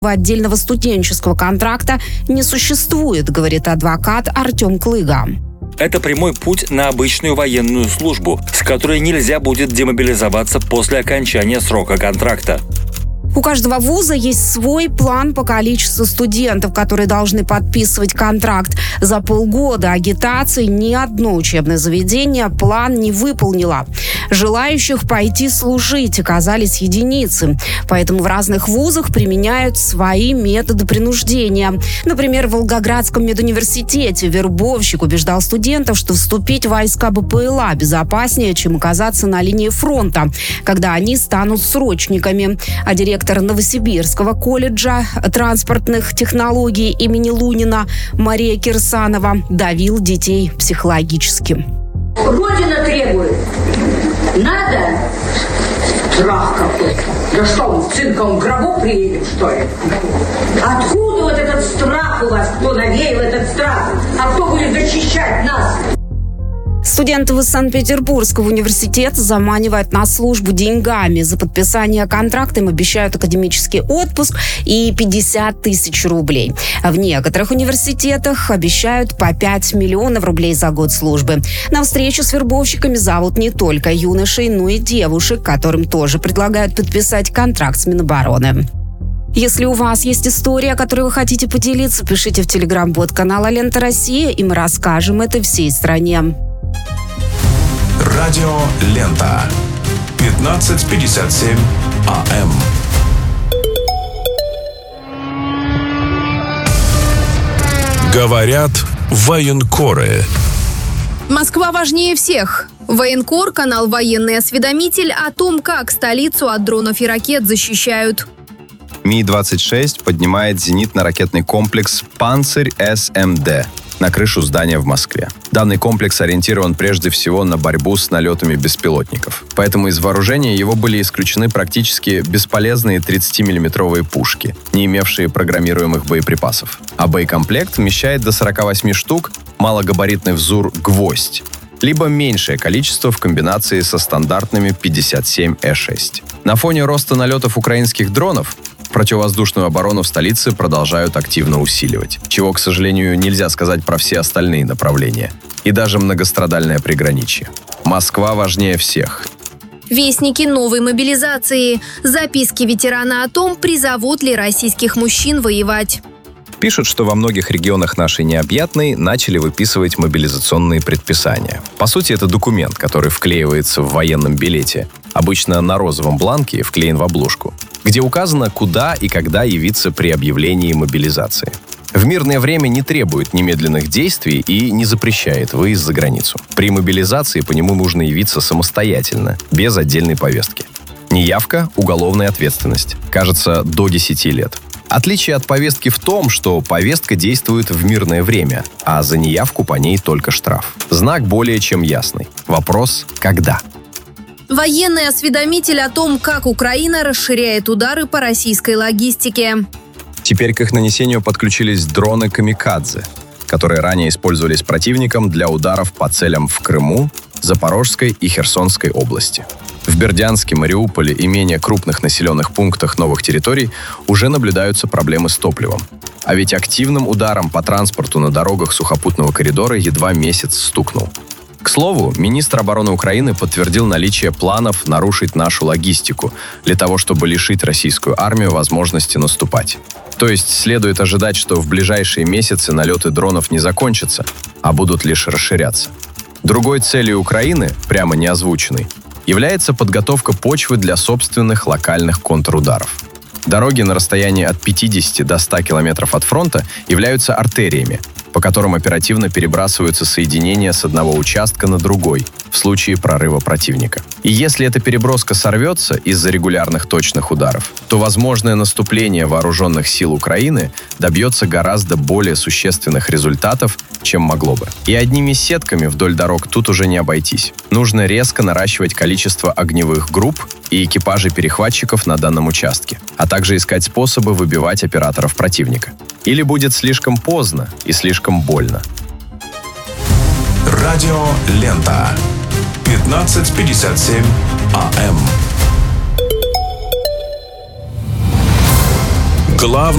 Отдельного студенческого контракта не существует, говорит адвокат Артем Клыга. Это прямой путь на обычную военную службу, с которой нельзя будет демобилизоваться после окончания срока контракта. У каждого вуза есть свой план по количеству студентов, которые должны подписывать контракт. За полгода агитации ни одно учебное заведение план не выполнило. Желающих пойти служить оказались единицы. Поэтому в разных вузах применяют свои методы принуждения. Например, в Волгоградском медуниверситете вербовщик убеждал студентов, что вступить в войска БПЛА безопаснее, чем оказаться на линии фронта, когда они станут срочниками. А директор Новосибирского колледжа транспортных технологий имени Лунина Мария Кирсанова давил детей психологически. Родина требует. Надо? Страх какой-то. Да что, он в цинковом гробу приедет, что ли? Откуда вот этот страх у вас? Кто навеял этот страх? А кто будет защищать нас? Студентов из Санкт-Петербургского университета заманивают на службу деньгами. За подписание контракта им обещают академический отпуск и 50 тысяч рублей. В некоторых университетах обещают по 5 миллионов рублей за год службы. На встречу с вербовщиками зовут не только юношей, но и девушек, которым тоже предлагают подписать контракт с Минобороны. Если у вас есть история, которой вы хотите поделиться, пишите в телеграм-бот канала «Лента Россия», и мы расскажем это всей стране. Радио «Лента». 15:57 АМ. Говорят военкоры. Москва важнее всех. Военкор, канал «Военный осведомитель» о том, как столицу от дронов и ракет защищают. Ми-26 поднимает зенитно-ракетный комплекс «Панцирь-СМД» на крышу здания в Москве. Данный комплекс ориентирован прежде всего на борьбу с налетами беспилотников. Поэтому из вооружения его были исключены практически бесполезные 30-миллиметровые пушки, не имевшие программируемых боеприпасов. А боекомплект вмещает до 48 штук малогабаритный взур «Гвоздь», либо меньшее количество в комбинации со стандартными 57Э6. На фоне роста налетов украинских дронов противовоздушную оборону в столице продолжают активно усиливать, чего, к сожалению, нельзя сказать про все остальные направления и даже многострадальное приграничье. Москва важнее всех. Вестники новой мобилизации. Записки ветерана о том, призовут ли российских мужчин воевать. Пишут, что во многих регионах нашей необъятной начали выписывать мобилизационные предписания. По сути, это документ, который вклеивается в военном билете, обычно на розовом бланке и вклеен в обложку, где указано, куда и когда явиться при объявлении мобилизации. В мирное время не требует немедленных действий и не запрещает выезд за границу. При мобилизации по нему нужно явиться самостоятельно, без отдельной повестки. Неявка – уголовная ответственность. Кажется, до 10 лет. Отличие от повестки в том, что повестка действует в мирное время, а за неявку по ней только штраф. Знак более чем ясный. Вопрос – когда? Военный осведомитель о том, как Украина расширяет удары по российской логистике. Теперь к их нанесению подключились дроны «Камикадзе», которые ранее использовались противником для ударов по целям в Крыму, Запорожской и Херсонской области. В Бердянске, Мариуполе и менее крупных населенных пунктах новых территорий уже наблюдаются проблемы с топливом. А ведь активным ударом по транспорту на дорогах сухопутного коридора едва месяц стукнул. К слову, министр обороны Украины подтвердил наличие планов нарушить нашу логистику для того, чтобы лишить российскую армию возможности наступать. То есть следует ожидать, что в ближайшие месяцы налеты дронов не закончатся, а будут лишь расширяться. Другой целью Украины, прямо не озвученной, является подготовка почвы для собственных локальных контрударов. Дороги на расстоянии от 50 до 100 километров от фронта являются артериями, по которым оперативно перебрасываются соединения с одного участка на другой в случае прорыва противника. И если эта переброска сорвется из-за регулярных точных ударов, то возможное наступление вооруженных сил Украины добьется гораздо более существенных результатов, чем могло бы. И одними сетками вдоль дорог тут уже не обойтись. Нужно резко наращивать количество огневых групп и экипажей перехватчиков на данном участке, а также искать способы выбивать операторов противника. Или будет слишком поздно и слишком больно. Радио «Лента». 15:57 АМ. Главное